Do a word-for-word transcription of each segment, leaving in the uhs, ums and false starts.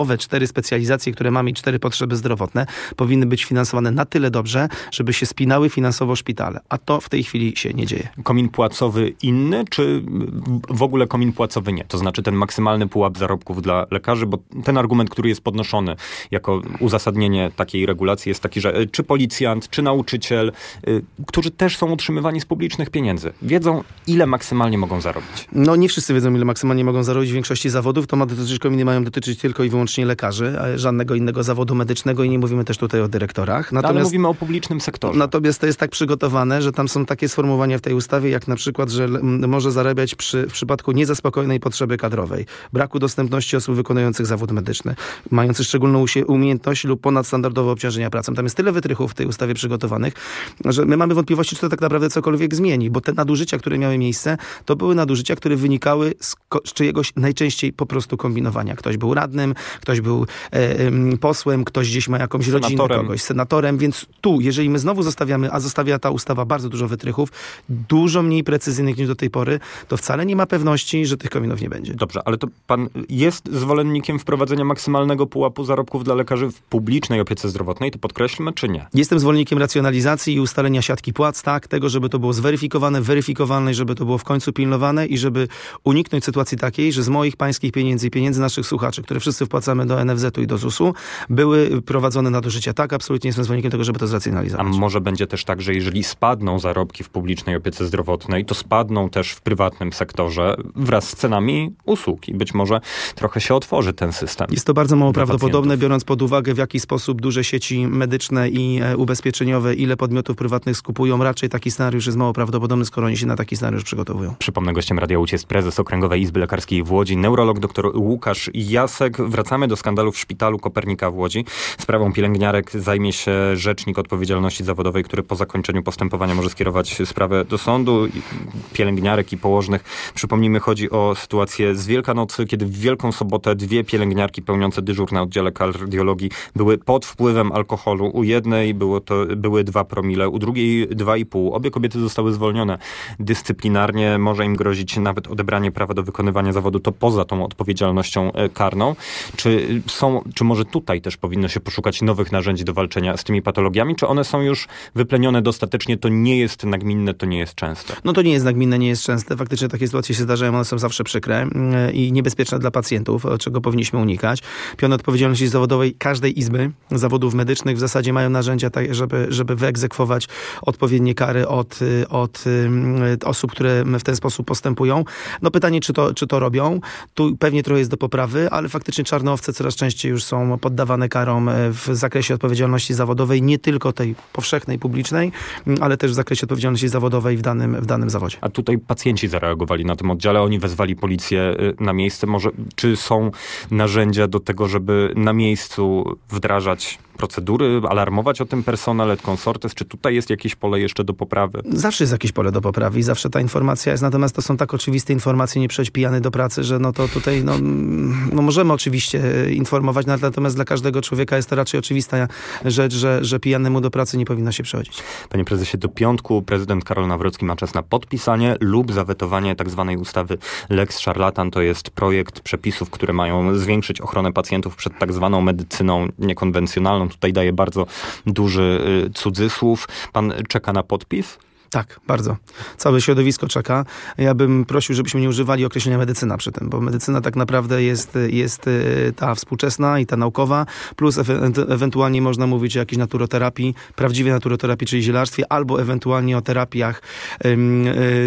owe cztery specjalizacje, które mamy i cztery potrzeby zdrowotne, powinny być finansowane na tyle dobrze, żeby się spinały finansowo szpitale. A to w tej chwili się nie dzieje. Komin płacowy inny, czy w ogóle komin płacowy nie? To znaczy ten maksymalny pułap zarobków dla lekarzy, bo ten argument, który jest podnoszony jako uzasadnienie takiej regulacji jest taki, że czy policjant, czy nauczyciel, y, którzy też są utrzymywani z publicznych pieniędzy, wiedzą, ile maksymalnie mogą zarobić. No nie wszyscy wiedzą, ile maksymalnie mogą zarobić w większości zawodów. To ma dotyczyć, kominy mają dotyczyć tylko i wyłącznie lekarzy, a żadnego innego zawodu medycznego i nie mówimy też tutaj o dyrektorach. Natomiast, ale mówimy o publicznym sektorze. Natomiast to jest tak przygotowane, że tam są takie sformułowania w tej ustawie, jak na przykład, że może zarabiać przy, w przypadku niezaspokojonej potrzeby kadrowej, braku dostępności osób wykonujących zawód medyczny, mających szczególną umiejętność lub ponadstandardowe obciążenia pracą. Tam jest tyle wytrychów w tej ustawie przygotowanych, że my mamy wątpliwości, czy to tak naprawdę cokolwiek zmieni, bo te nadużycia, które miały miejsce, to były nadużycia, które wynikały z, ko- z czyjegoś najczęściej po prostu kombinowania. Ktoś był radnym, ktoś był e, e, posłem, ktoś gdzieś ma jakąś senatorem. rodzinę, kogoś senatorem, więc tu, jeżeli my znowu zostawiamy, a zostawia ta ustawa bardzo dużo wytrychów, dużo mniej precyzyjnych niż do tej pory, to wcale nie ma pewności, że tych kominów nie będzie. Dobrze, ale to pan jest zwolennikiem wprowadzenia maksymalnego pułapu zarobków dla lekarzy w publicznej opiece zdrowotnej, to podkreślmy, czy nie? Jestem zwolennikiem racjonalizacji i ustalenia siatki płac, tak, tego, żeby to było zweryfikowane, weryfikowane, żeby to było w końcu pilnowane i żeby uniknąć sytuacji takiej, że z moich pańskich pieniędzy i pieniędzy naszych słuchaczy, które wszyscy wpłacamy do N F Z u i do Z U S u, były prowadzone nadużycia. Tak, absolutnie jestem zwolennikiem tego, żeby to zracjonalizować. A może będzie też tak, że jeżeli spadną zarobki w publicznej opiece zdrowotnej, to spadną też w prywatnym sektorze wraz z cenami usług i być może trochę się otworzy ten system. Jest to bardzo mało prawdopodobne, pacjentów. biorąc pod uwagę, w jaki sposób duże sieci medyczne i e, ubezpieczeniowe, ile podmiotów prywatnych skupują. Raczej taki scenariusz jest mało prawdopodobny, skoro oni się na taki scenariusz przygotowują. Przypomnę, gościem Radia Łódź jest prezes Okręgowej Izby Lekarskiej w Łodzi, neurolog dr Łukasz Jasek. Wracamy do skandalu w Szpitalu Kopernika w Łodzi. Sprawą pielęgniarek zajmie się Rzecznik Odpowiedzialności Zawodowej, który po zakończeniu postępowania może skierować sprawę do sądu. Pielęgniarek i położnych. Przypomnijmy, chodzi o sytuację z Wielkanocy, kiedy w Wielką Sobotę dwie pielęgniarki pełniące dyżur na oddziale kardiologii były pod wpływem alkoholu. U jednej było to, były dwa promile, u drugiej dwa i pół. Obie kobiety zostały zwolnione dyscyplinarnie. Może im grozić nawet odebranie prawa do wykonywania zawodu. To poza tą odpowiedzialnością karną. Czy są, czy może tutaj też powinno się poszukać nowych narzędzi do walczenia z tymi patologiami? Czy one są już wyplenione dostatecznie? To nie jest nagminne, to nie jest częste. No to nie jest nagminne, nie jest częste. Faktycznie takie sytuacje się zdarzają, one są zawsze przykre i niebezpieczne dla pacjentów, czego powinniśmy unikać. Piony odpowiedzialności zawodowej każdej izby zawodów medycznych w zasadzie mają narzędzia, tak, żeby, żeby wyegzekwować odpowiednie kary od, od osób, które w ten sposób postępują. No pytanie, czy to, czy to robią. Tu pewnie trochę jest do poprawy, ale faktycznie czarne owce coraz częściej już są poddawane karom w zakresie odpowiedzialności zawodowej, nie tylko tej powszechnej, publicznej, ale też w zakresie odpowiedzialności zawodowej w danym, w danym zawodzie. A tutaj pacjenci zareagowali na tym oddziale, oni wezwali policję na miejsce. Może, czy są narzędzia do tego, żeby na miejscu wdrażać procedury, alarmować o tym personel, et consortes? Czy tutaj jest jakieś pole jeszcze do poprawy? Zawsze jest jakieś pole do poprawy i zawsze ta informacja jest, natomiast to są tak oczywiste informacje, nie przychodź pijany do pracy, że no to tutaj no, no możemy oczywiście informować, natomiast dla każdego człowieka jest to raczej oczywista rzecz, że, że pijanemu do pracy nie powinno się przychodzić. Panie prezesie, do piątku prezydent Karol Nawrocki ma czas na podpisanie lub zawetowanie tak zwanej ustawy Lex Szarlatan. To jest projekt przepisów, które mają zwiększyć ochronę pacjentów przed tak zwaną medycyną niekonwencjonalną. Tutaj daje bardzo duży y, cudzysłów. Pan czeka na podpis? Tak, bardzo. Całe środowisko czeka. Ja bym prosił, żebyśmy nie używali określenia medycyna przy tym, bo medycyna tak naprawdę jest, jest ta współczesna i ta naukowa, plus e- ewentualnie można mówić o jakiejś naturoterapii, prawdziwej naturoterapii, czyli zielarstwie, albo ewentualnie o terapiach ym,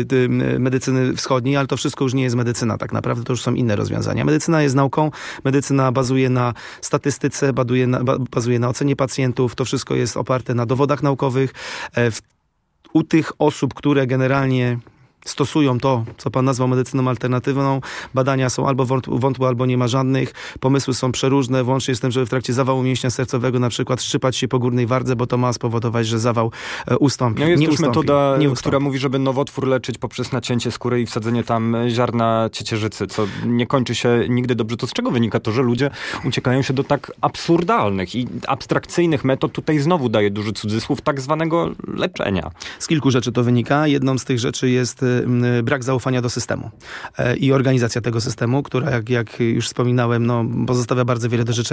y, medycyny wschodniej, ale to wszystko już nie jest medycyna tak naprawdę, to już są inne rozwiązania. Medycyna jest nauką, medycyna bazuje na statystyce, bazuje na, bazuje na ocenie pacjentów, to wszystko jest oparte na dowodach naukowych. W U tych osób, które generalnie stosują to, co pan nazwał medycyną alternatywną, badania są albo wątłe, albo nie ma żadnych. Pomysły są przeróżne, włącznie z tym, żeby w trakcie zawału mięśnia sercowego na przykład szczypać się po górnej wardze, bo to ma spowodować, że zawał ustąpi. No jest nie też ustąpi, metoda, nie która mówi, żeby nowotwór leczyć poprzez nacięcie skóry i wsadzenie tam ziarna ciecierzycy, co nie kończy się nigdy dobrze. To z czego wynika to, że ludzie uciekają się do tak absurdalnych i abstrakcyjnych metod? Tutaj znowu daje duży cudzysłów tak zwanego leczenia. Z kilku rzeczy to wynika. Jedną z tych rzeczy jest brak zaufania do systemu i organizacja tego systemu, która, jak, jak już wspominałem, no, pozostawia bardzo wiele do życzenia.